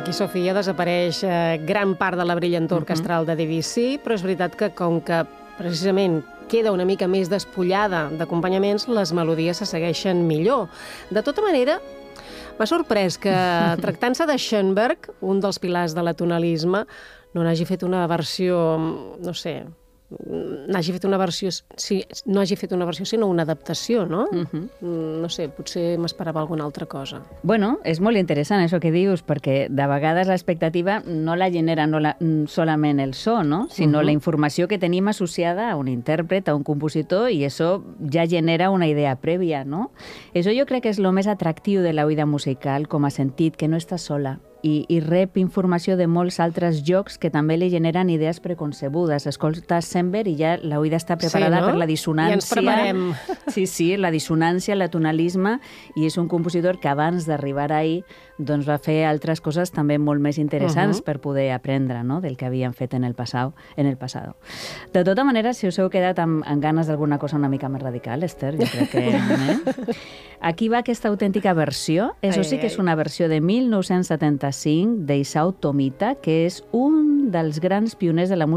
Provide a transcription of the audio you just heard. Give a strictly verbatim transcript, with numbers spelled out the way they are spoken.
Aquí, Sofia, desapareix eh, gran part de la brillantor orquestral de Debussy, però és veritat que com que precisament queda una mica més despullada d'acompanyaments, les melodies se segueixen millor. De tota manera, m'ha sorprès que, tractant-se de Schoenberg, un dels pilars de l'atonalisme, no n'hagi fet una versió, no sé, n'hagi fet una versió, sí, no hagi fet una versió, sinó una adaptació, no? Uh-huh. No sé, potser m'esperava alguna altra cosa. Bueno, és molt interessant això que dius, perquè de vegades l'expectativa no la genera no la, solament el so, no? Sinó uh-huh. la informació que tenim associada a un intèrpret, a un compositor, i això ja genera una idea prèvia, no? Això jo crec que és el més atractiu de la oïda musical, com a sentit, que no està sola. I, i rep informació de molts altres llocs que també li generen idees preconcebudes. Escoltes Sember i ja l'oïda està preparada sí, no? per la dissonància. Ja ens preparem. Sí, sí, la dissonància, l'atonalisme, i és un compositor que abans d'arribar ahí doncs va fer altres coses també molt més interessants uh-huh. per poder aprendre, no? Del que havien fet en el passat. En el passat. De tota manera, si us heu quedat amb, amb ganes d'alguna cosa una mica més radical, Esther, jo crec que... Eh? Aquí va aquesta autèntica versió. Això sí que és una versió de mil nou-cents setanta-cinc d'Isao Tomita, que és un dels grans pioners de la música